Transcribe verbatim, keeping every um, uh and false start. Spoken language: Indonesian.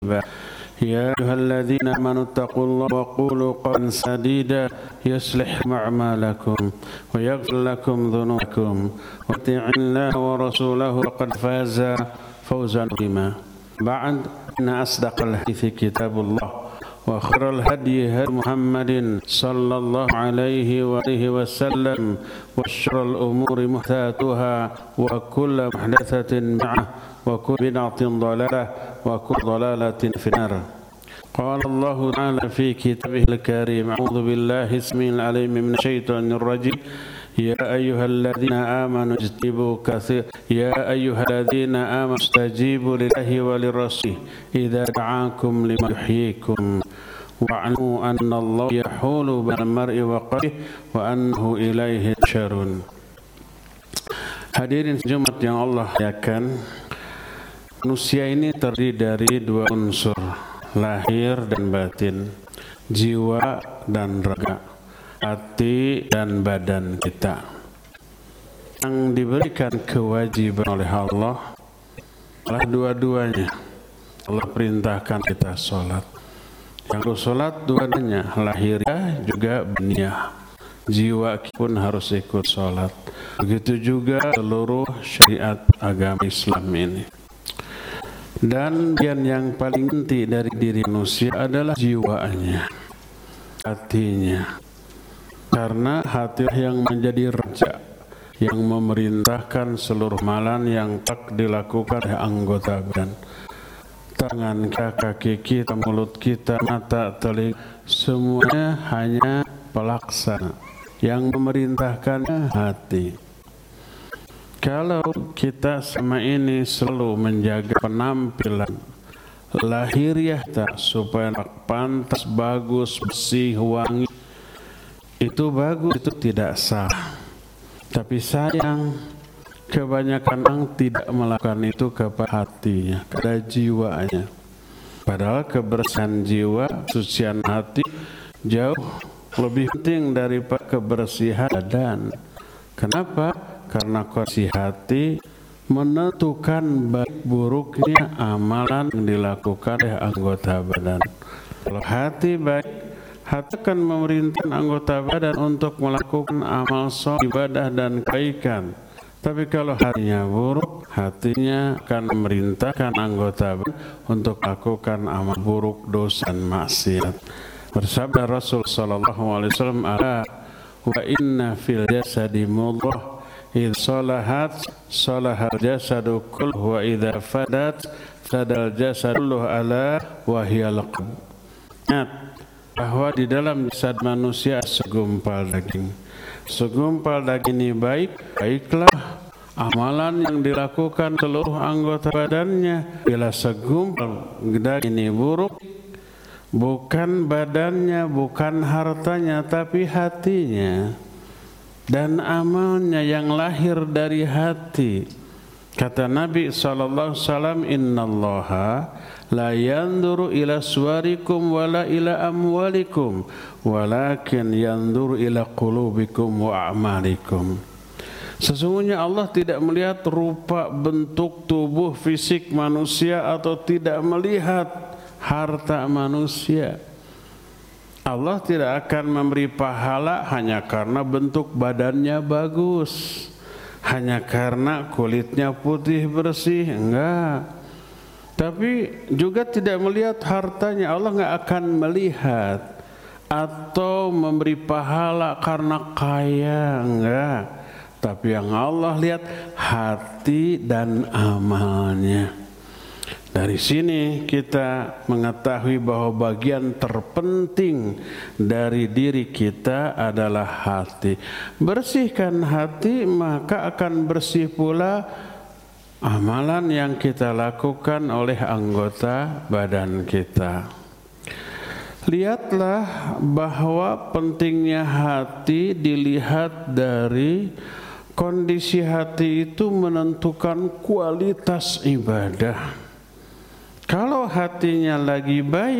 يا أيها الذين آمنوا اتقوا الله وقولوا قولا سديدا يصلح أعمالكم ويغفر لكم ذنوبكم وأطيعوا الله ورسوله فقد فاز فوزا عظيما. بعد إن أصدق الحديث كتاب الله وخير الهدي هدي محمد صلى الله عليه وآله وسلم وشر الأمور محدثاتها وكل محدثة بدعة وكل بدعة ضلالة وكل ضلالة في النار. قال الله تعالى في كتابه الكريم: أعوذ بالله السميع العليم من الشيطان الرجيم. يا أيها الذين آمنوا اجتنبوا كثير يا أيها الذين آمنوا استجيبوا لله وللرسول إذا دعاكم لما يحييكم واعلموا أن الله يحول بين المرء وقلبه وأنه إليه تحشرون. Hadirin Jumat yang Allah muliakan, manusia ini terdiri dari dua unsur, lahir dan batin, jiwa dan raga, hati dan badan kita. Yang diberikan kewajiban oleh Allah adalah dua-duanya. Allah perintahkan kita sholat. Yang sholat dua-duanya, lahiriah juga batiniah. Jiwa pun harus ikut sholat. Begitu juga seluruh syariat agama Islam ini. Dan bagian yang paling inti dari diri manusia adalah jiwanya, hatinya. Karena hati yang menjadi raja, yang memerintahkan seluruh amalan yang tak dilakukan oleh anggota badan. Tangan, kaki kita, mulut kita, mata, telinga, semuanya hanya pelaksana. Yang memerintahkan hati. Kalau kita sama ini selalu menjaga penampilan lahiriah kita supaya pantas, bagus, bersih, wangi, itu bagus, itu tidak salah. Tapi sayang, kebanyakan orang tidak melakukan itu kepada hatinya, kepada jiwanya. Padahal kebersihan jiwa, kesucian hati jauh lebih penting daripada kebersihan badan. Kenapa? Karena kondisi hati menentukan baik buruknya amalan yang dilakukan oleh anggota badan. Kalau hati baik, hati akan memerintahkan anggota badan untuk melakukan amal soleh, ibadah dan kebaikan. Tapi kalau hatinya buruk, hatinya akan memerintahkan anggota badan untuk melakukan amal buruk, dosa dan maksiat. Bersabda Rasul sallallahu alaihi wasallam, "Ala wa inna fil jasadi mudghah idza salahat salahal jasadu kulluhu wa idza fadat fadal jasadu kulluhu ala wa hiyal qalb." Ingat bahwa di dalam jasad manusia segumpal daging. Segumpal daging ini baik, baiklah amalan yang dilakukan seluruh anggota badannya. Bila segumpal daging ini buruk, bukan badannya, bukan hartanya, tapi hatinya dan amalnya yang lahir dari hati. Kata Nabi sallallahu alaihi wasallam, "Innallaha la yanzuru ila suwarikum wala ila amwalikum, walakin yanzuru ila qulubikum wa a'malikum." Sesungguhnya Allah tidak melihat rupa, bentuk, tubuh, fisik manusia atau tidak melihat harta manusia. Allah tidak akan memberi pahala hanya karena bentuk badannya bagus, hanya karena kulitnya putih bersih, enggak. Tapi juga tidak melihat hartanya. Allah enggak akan melihat atau memberi pahala karena kaya, enggak. Tapi yang Allah lihat hati dan amalnya. Dari sini kita mengetahui bahwa bagian terpenting dari diri kita adalah hati. Bersihkan hati, maka akan bersih pula amalan yang kita lakukan oleh anggota badan kita. Lihatlah bahwa pentingnya hati dilihat dari kondisi hati itu menentukan kualitas ibadah. Kalau hatinya lagi baik,